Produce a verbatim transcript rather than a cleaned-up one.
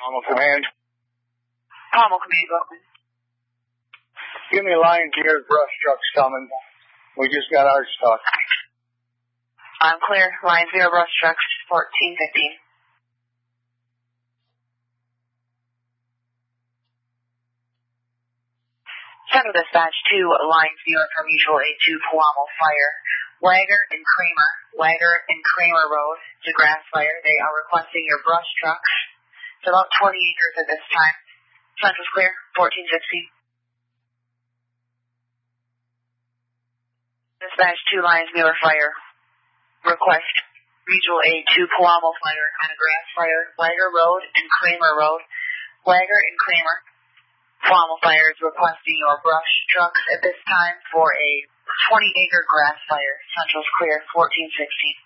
Pommel Command. Pommel Command, open. Give me a line here, brush truck's coming. We just got ours stuck. I'm clear. Line zero, brush trucks, fourteen fifteen. Central Dispatch two, line zero from Mutual A two, Palamo Fire. Wagger and Kramer, Wagger and Kramer Road, it's a grass fire. They are requesting your brush trucks. It's about twenty acres at this time. Central's clear, fourteen sixteen. Dispatch two, lines Mueller Fire. Request Mutual A two, Palamo Fire on a grass fire. Wagger Road and Kramer Road. Wagger and Kramer. Palamo Fire is requesting your brush trucks at this time for a twenty acre grass fire. Central's clear, fourteen sixteen.